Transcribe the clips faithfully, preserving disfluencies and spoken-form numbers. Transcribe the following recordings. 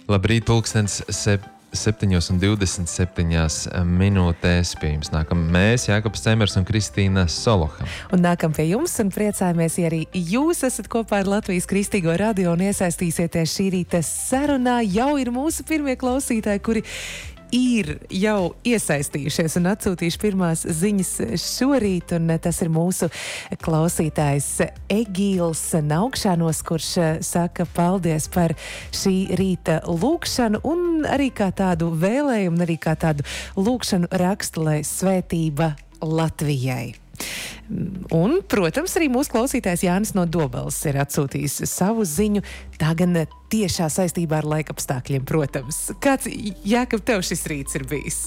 Labrīt, pulkstens sep, septiņos un divdesmit septiņās minūtēs. Pie jums nākam mēs, Jākubs Cemers un Kristīna Soloha. Un nākam pie jums un priecājamies, ja arī jūs esat kopā ar Latvijas Kristīgo radio un iesaistīsieties šī rīta sarunā. Jau ir mūsu pirmie klausītāji, kuri ir jau iesaistījušies un atsūtījuši pirmās ziņas šorīt, un tas ir mūsu klausītājs Egīls Naukšanos, kurš saka paldies par šī rīta lūkšanu un arī kā tādu vēlējumu, arī kā tādu lūkšanu rakstu, lai svētība Latvijai. Un, protams, arī mūsu klausītājs Jānis no Dobeles ir atsūtījis savu ziņu, tā gan tiešā saistībā ar laikapstākļiem, protams. Kāds, Jākab, tev šis rīts ir bijis?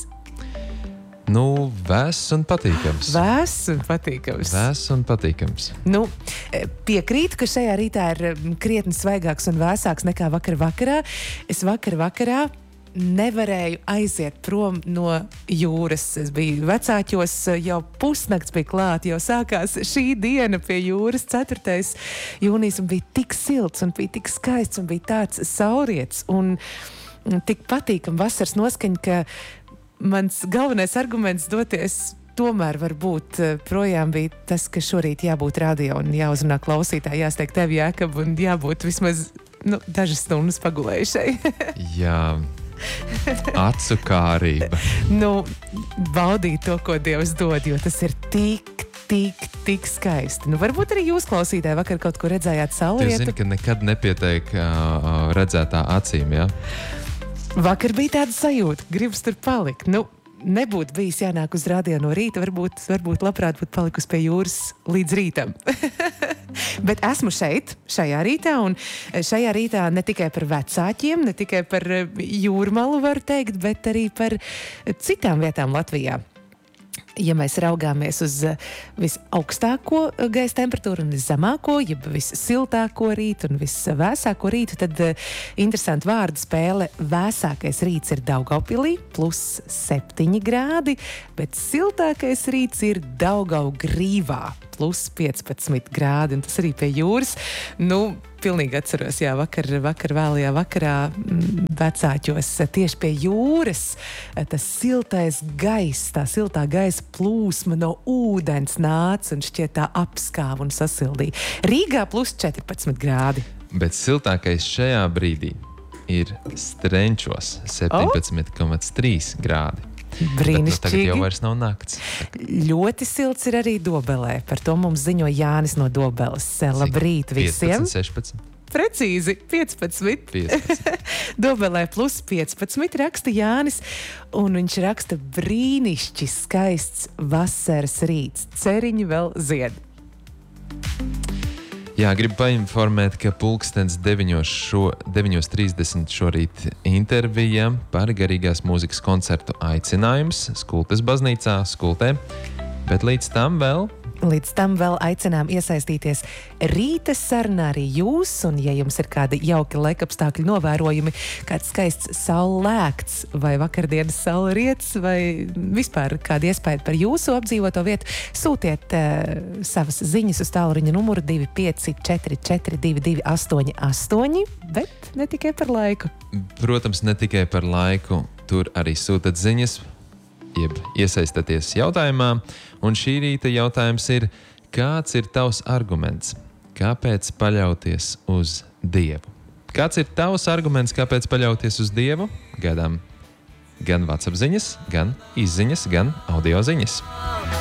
Nu, vēss un patīkams. Vēss un patīkams. Vēss un patīkams. Nu, piekrītu, ka šajā rītā ir krietni svaigāks un vēsāks nekā vakar vakarā. Es vakar vakarā nevarēju aiziet prom no jūras. Es biju vecāķos, jau pusnakts bija klāt, jau sākās šī diena pie jūras, ceturtais jūnijas, un bija tik silts, un bija tik skaists, un bija tāds saulriets, un tik patīkam vasaras noskaņa, ka mans galvenais arguments doties tomēr varbūt projām bija tas, ka šorīt jābūt radio un jāuzrunā klausītāji, jāsteig tev, Jākab, un jābūt vismaz nu, dažas stundas pagulējušai. Jā. Acu kārība. Nu, baudīt to, ko Dievs dod, jo tas ir tik, tik, tik skaisti. Nu, varbūt arī jūs, klausītāji, vakar kaut ko redzējāt saulrietu. Jūs zini, ka nekad nepieteik uh, redzētā acīm, jā? Vakar bija tāda sajūta, gribas tur palikt. Nu, nebūtu bijis jānāk uz radio no rīta, varbūt, varbūt labprāt būtu palikusi pie jūras līdz rītam. Bet esmu šeit, šajā rītā, un šajā rītā ne tikai par vecākiem, ne tikai par jūrmalu varu teikt, bet arī par citām vietām Latvijā. Ja mēs raugāmies uz visaugstāko gaisa temperatūru un viszemāko, jeb vissiltāko rītu un visvēsāko rītu, tad interesanti vārdu spēle. Vēsākais rīts ir Daugavpilī, plus septiņi grādi, bet siltākais rīts ir Daugavgrīvā, plus piecpadsmit grādi, un tas arī pie jūras. Nu, pilnīgi atceros, jā, vakar, vakar vēlajā vakarā m, vecāķos tieši pie jūras tas siltais gaiss, tā siltā gaisa plūsma no ūdens nāca un šķiet tā apskāva un sasildīja. Rīgā plus četrpadsmit grādi. Bet siltākais šajā brīdī ir Strenčos, septiņpadsmit komats trīs grādi. Brīnišķīgi. Bet, nu, tagad jau vairs nav nakts. Ļoti silts ir arī Dobelē. Par to mums ziņo Jānis no Dobeles. Labrīt visiem. piecpadsmit, sešpadsmit. Precīzi, piecpadsmit. piecpadsmit. Dobelē plus piecpadsmit raksta Jānis, un viņš raksta brīnišķi skaists vasaras rīts. Ceriņi vēl zied. Jā, gribu painformēt, ka pulkstens deviņos trīsdesmit šorīt intervija par garīgās mūzikas koncertu aicinājums Skultes baznīcā, Skultē, bet līdz tam vēl Līdz tam vēl aicinām iesaistīties rīta sarunā arī jūs, un ja jums ir kādi jauki laikapstākļu novērojumi, kāds skaists saulēkts vai vakardienas saulriets vai vispār kādi iespēja par jūsu apdzīvoto vietu, sūtiet uh, savas ziņas uz tālruņa numuru divi pieci četri četri divi divi astoņi astoņi, bet ne tikai par laiku. Protams, ne tikai par laiku, tur arī sūtat ziņas, jeb iesaistāties jautājumā, un šī rīta jautājums ir, kāds ir tavs arguments, kāpēc paļauties uz Dievu? Kāds ir tavs arguments, kāpēc paļauties uz Dievu? Gaidām gan WhatsApp ziņas, gan izziņas, gan audio ziņas.